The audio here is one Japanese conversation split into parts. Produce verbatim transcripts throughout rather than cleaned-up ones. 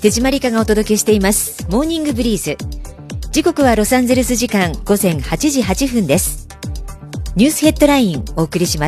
手締まりかがお届けしていますモーニングブリーズ。時刻はロサンゼルス時間午前はちじはちふんです。ニュースヘッドラインお送りします。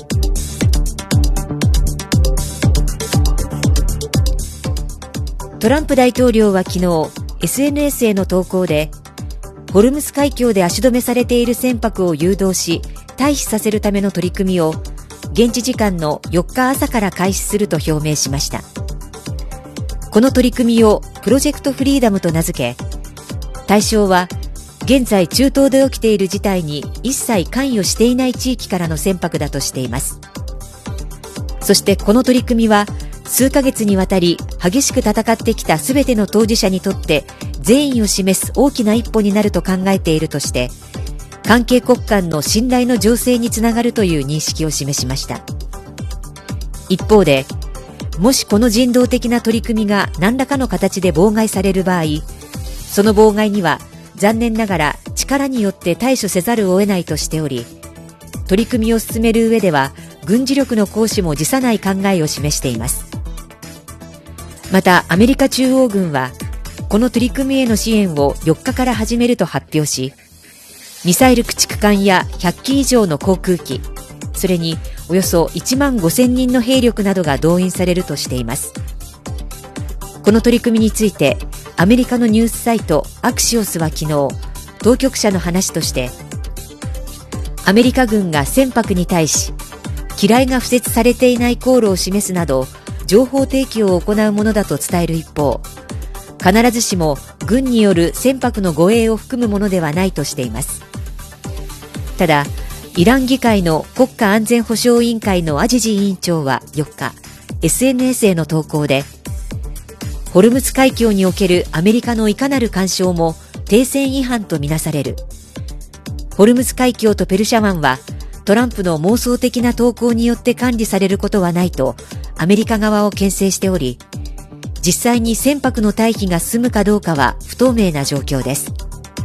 トランプ大統領は昨日 エスエヌエス への投稿で、ホルムズ海峡で足止めされている船舶を誘導し退避させるための取り組みを現地時間のよっか朝から開始すると表明しました。この取り組みをプロジェクトフリーダムと名付け、対象は現在中東で起きている事態に一切関与していない地域からの船舶だとしています。そしてこの取り組みは数ヶ月にわたり激しく戦ってきたすべての当事者にとって善意を示す大きな一歩になると考えているとして、関係国間の信頼の醸成につながるという認識を示しました。一方で、もしこの人道的な取り組みが何らかの形で妨害される場合、その妨害には残念ながら力によって対処せざるを得ないとしており、取り組みを進める上では軍事力の行使も辞さない考えを示しています。またアメリカ中央軍はこの取り組みへの支援をよっかから始めると発表し、ミサイル駆逐艦やひゃっき以上の航空機、それにおよそいちまんごせんにんの兵力などが動員されるとしています。この取り組みについてアメリカのニュースサイトアクシオスは昨日、当局者の話として、アメリカ軍が船舶に対し機雷が敷設されていない航路を示すなど情報提供を行うものだと伝える一方、必ずしも軍による船舶の護衛を含むものではないとしています。ただ、イラン議会の国家安全保障委員会のアジジ委員長はよっか、エスエヌエス への投稿で、ホルムズ海峡におけるアメリカのいかなる干渉も停戦違反とみなされる。ホルムズ海峡とペルシャ湾はトランプの妄想的な投稿によって管理されることはないとアメリカ側を牽制しており、実際に船舶の退避が進むかどうかは不透明な状況です。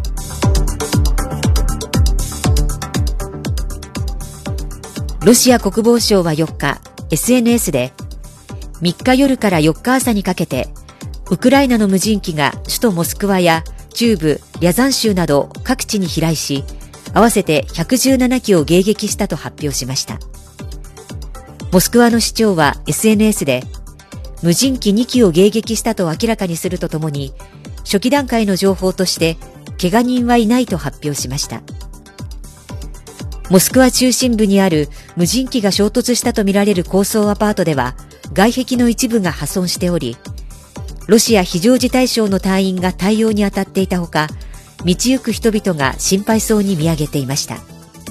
ロシア国防省はよっか エスエヌエス で、みっか夜からよっか朝にかけてウクライナの無人機が首都モスクワや中部リャザン州など各地に飛来し、合わせてひゃくじゅうななきを迎撃したと発表しました。モスクワの市長は エスエヌエス で、無人機にきを迎撃したと明らかにするとともに、初期段階の情報として怪我人はいないと発表しました。モスクワ中心部にある無人機が衝突したとみられる高層アパートでは外壁の一部が破損しており、ロシア非常事態省の隊員が対応に当たっていたほか、道行く人々が心配そうに見上げていました。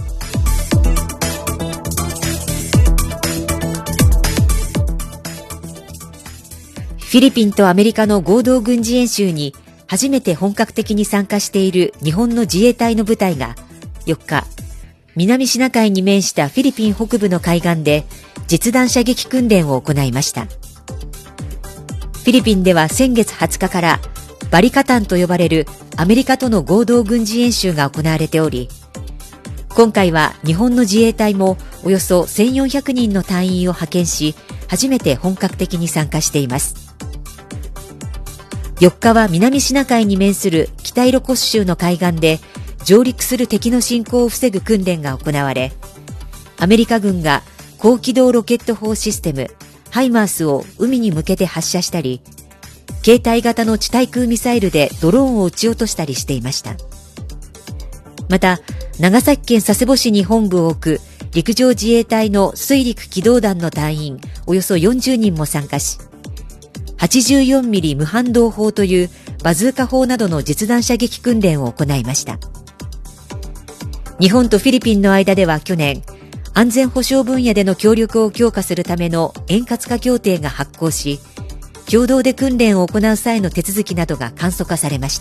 フィリピンとアメリカの合同軍事演習に初めて本格的に参加している日本の自衛隊の部隊がよっか、南シナ海に面したフィリピン北部の海岸で実弾射撃訓練を行いました。フィリピンでは先月はつかからバリカタンと呼ばれるアメリカとの合同軍事演習が行われており、今回は日本の自衛隊もおよそせんよんひゃくにんの隊員を派遣し、初めて本格的に参加しています。よっかは南シナ海に面する北イロコス州の海岸で上陸する敵の侵攻を防ぐ訓練が行われ、アメリカ軍が高機動ロケット砲システムハイマースを海に向けて発射したり、携帯型の地対空ミサイルでドローンを撃ち落としたりしていました。また、長崎県佐世保市に本部を置く陸上自衛隊の水陸機動団の隊員およそよんじゅうにんも参加し、はちじゅうよんミリ無反動砲というバズーカ砲などの実弾射撃訓練を行いました。日本とフィリピンの間では去年、安全保障分野での協力を強化するための円滑化協定が発効し、共同で訓練を行う際の手続きなどが簡素化されました。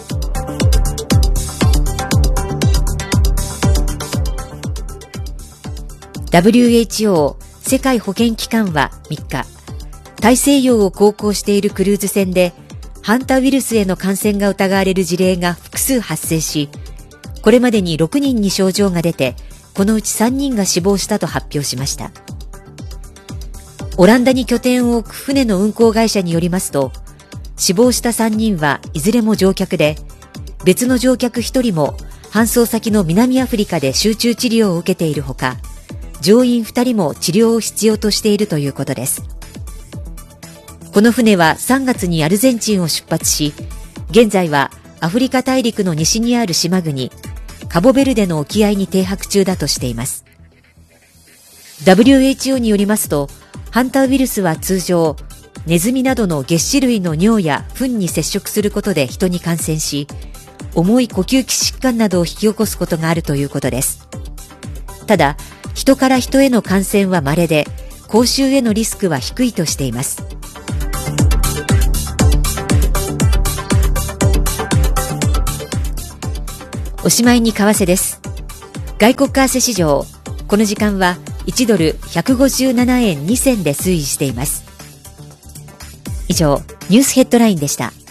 ダブリューエイチオー 世界保健機関はみっか、大西洋を航行しているクルーズ船でハンタウイルスへの感染が疑われる事例が複数発生し、これまでにろくにんに症状が出て、このうちさんにんが死亡したと発表しました。オランダに拠点を置く船の運航会社によりますと、 死亡したさんにんはいずれも乗客で、別の乗客ひとりも搬送先の南アフリカで集中治療を受けているほか、乗員ふたりも治療を必要としているということです。この船はさんがつにアルゼンチンを出発し、現在はアフリカ大陸の西にある島国カボベルデの沖合に停泊中だとしています。 ダブリューエイチオー によりますと、ハンタウイルスは通常ネズミなどの齧歯類の尿や糞に接触することで人に感染し、重い呼吸器疾患などを引き起こすことがあるということです。ただ、人から人への感染は稀で、公衆へのリスクは低いとしています。おしまいに為替です。外国為替市場、この時間はいちドルひゃくごじゅうななえんにせんで推移しています。以上、ニュースヘッドラインでした。